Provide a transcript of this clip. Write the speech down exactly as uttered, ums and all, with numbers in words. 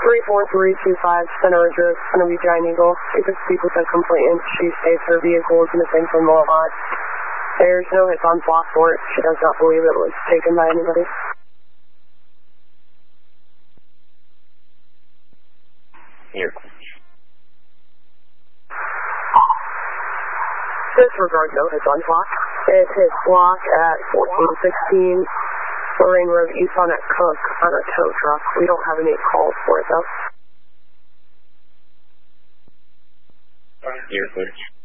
three four three two five, Center Address, Center View Giant Eagle. We could speak with a complainant. She states her vehicle is missing from the lot. There's no hits on Flockport. She does not believe it was taken by anybody. Here. Disregard no hits on Flock. It hit Flock at fourteen sixteen, Lorraine Road, East on at Cook on a tow truck. We don't have any calls for it though. Here, footage.